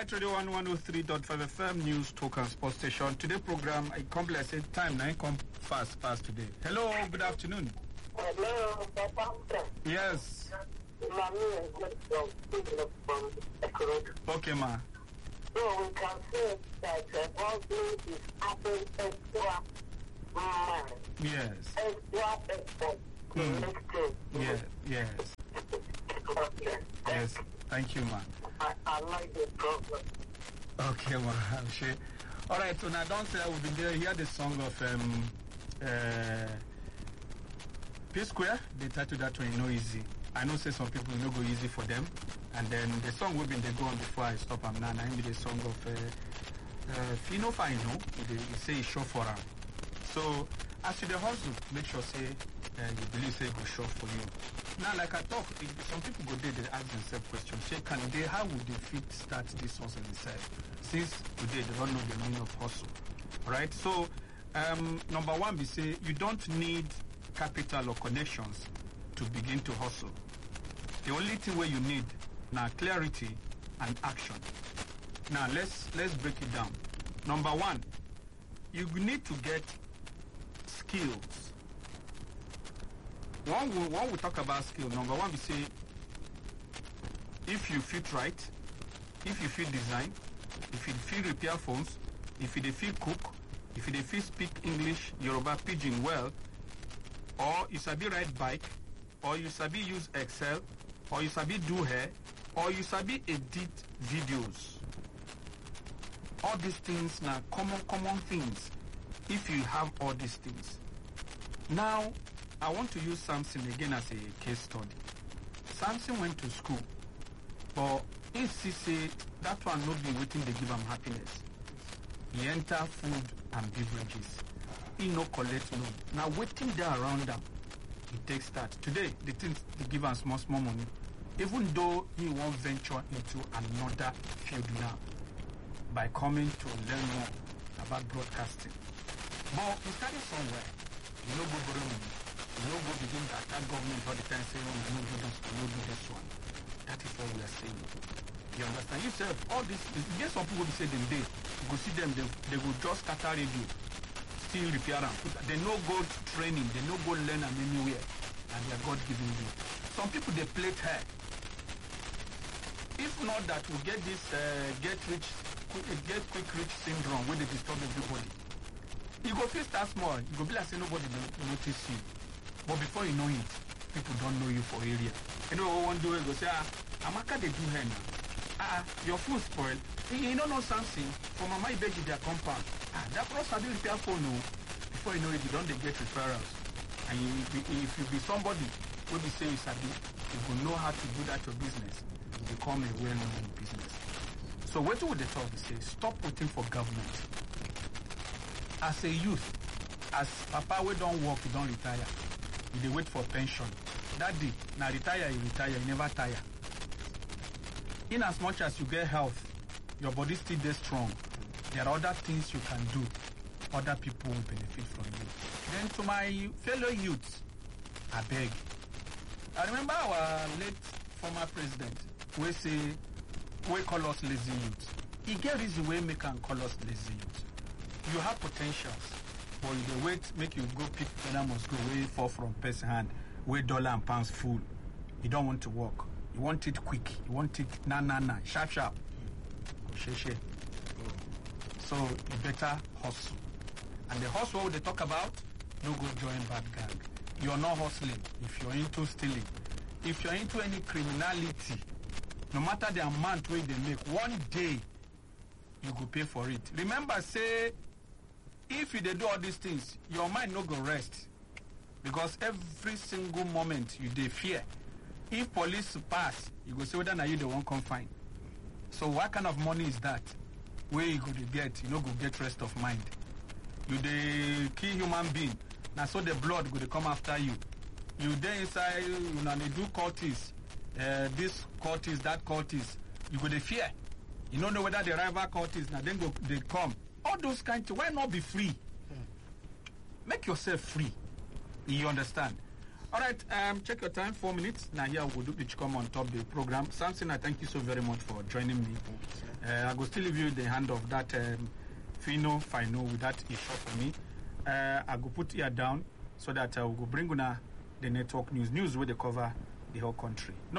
Light Radio 103.5 FM News Talk and Sports Station. Today program, I complex said time, now come fast today. Hello, good afternoon. Hello, Papa. Yes. Okay, ma. So we can say that government is adding extra money. Yes. Extra effort to make things. Yes. Okay. Yes. Thank you, ma. I like the problem. Okay, ma. I'm sure. All right, so now don't say we've been there. Hear the song of P-Square. They titled that one, No Easy. I know say some people no go easy for them. And then the song we've been they go on before I stop am now. I the song of Fino Fino. They say it's show for them. So as you the hustle, make sure say you believe say go show for you. Now, like I talk, some people go there, they ask themselves questions. Say, how would they fit start this hustle themselves? Since today they don't know the meaning of hustle. Right? So, number one, we say you don't need capital or connections to begin to hustle. The only thing where you need now clarity and action. Now let's break it down. Number one, you need to get skills. When we talk about skill, number one, we say if you fit write, if you fit design, if you fit repair phones, if you fit cook, if you fit speak English, Yoruba, Pidgin well, or you sabi ride bike, or you sabi use Excel, or you sabi do hair, or you sabi edit videos. All these things now common things if you have all these things. Now, I want to use Samson again as a case study. Samson went to school, but he say that one not be waiting to give him happiness. He enter food and beverages. He no collect loan. Now waiting there around him, he takes start. Today, the things they give him small money. Even though he won't venture into another field now by coming to learn more about broadcasting. But he started somewhere. You no go borrow money. You no go begin to attack government all the time saying, oh, no do this, no do this one. That is what we are saying. You understand? You said all this, yes, some people will say them day. You go see them, they will just scatter radio, still repair them. They no go to training, they no go learn them anywhere. And they are God giving you. Some people they play hair. If not that we get this get quick rich syndrome where they disturb everybody. You go feel start small, you go be like say nobody notice you. But before you know it, people don't know you for area. You know what one do it go say, Amaka they do hair now. Your food spoiled. You don't know something. For Mama you beg their compound. That person will repair phone no. Before you know it, you don't get referrals. And if you be somebody who be say you sabi, you will know how to do that your business. You become a well-known business. So what would they talk? They say, stop waiting for government. As a youth, as papa we don't work, you don't retire. You dey wait for pension. That day, now retire, you never tire. In as much as you get health, your body still dey strong. There are other things you can do. Other people will benefit from you. Then to my fellow youths, I beg. I remember our late former president, we call us lazy youth. He get reason we make and call us lazy youth. You have potentials, but you dey wait, make you go pick whether must go way fall from person hand, way dollar and pounds full. You don't want to work. You want it quick. You want it sharp. So you better hustle. And the hustle they talk about, no go join bad gang. You're not hustling if you're into stealing. If you're into any criminality, no matter the amount way they make, one day you go pay for it. Remember, say, if you do all these things, your mind no go rest. Because every single moment you dey fear. If police pass, you go say whether na you they won't come find. So what kind of money is that? Where you go to get? You no go get rest of mind. You dey kill human being. Now so the blood go to come after you. You dey inside, you know, they do cultists. This cultist, that cultist. You go to fear. You don't know whether the rival cultists now then they come. All those kinds of, why not be free? Make yourself free. You understand? All right, check your time, 4 minutes. Now here we'll do the come on top the program. Samson, I thank you so very much for joining me. I will still leave you the hand of that Fino with that is short for me. I go put here down so that I will bring on the network news where they cover the whole country. No